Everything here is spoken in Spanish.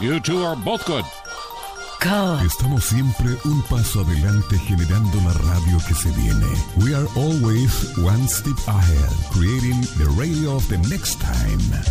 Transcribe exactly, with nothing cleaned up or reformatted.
You two are both good. God. Estamos siempre un paso adelante generando la radio que se viene. We are always one step ahead, creating the radio of the next time.